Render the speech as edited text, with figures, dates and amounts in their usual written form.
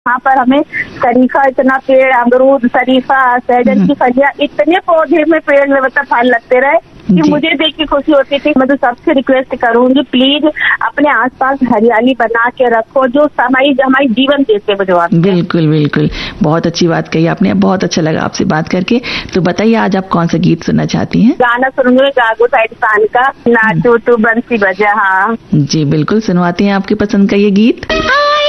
वहाँ पर हमें शरीफा इतना पेड़, अमरूद, शरीफा, सहजन की फलियां, इतने पौधे में पेड़ में मतलब फल लगते रहे कि मुझे देख के खुशी होती थी। मैं तो सबसे रिक्वेस्ट करूंगी, प्लीज अपने आसपास हरियाली बना के रखो, जो हमारी जीवन देते हैं। बिल्कुल बिल्कुल, बहुत अच्छी बात कही आपने। बहुत अच्छा लगा आपसे बात करके। तो बताइए आज आप कौन सा गीत सुनना चाहती हैं? गाना सुनूंगी गागो साइड खान का, नाचो तो बंसी बजा। हाँ जी बिल्कुल, सुनवाते हैं आपकी पसंद का ये गीत।